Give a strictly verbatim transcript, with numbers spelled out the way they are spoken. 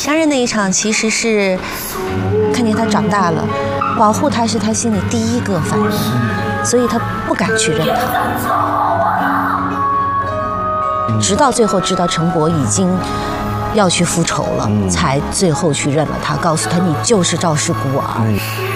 相认那一场其实是看见他长大了，保护他是他心里第一个反应，所以他不敢去认他。直到最后知道程博已经要去复仇了，才最后去认了他，告诉他你就是赵氏孤儿。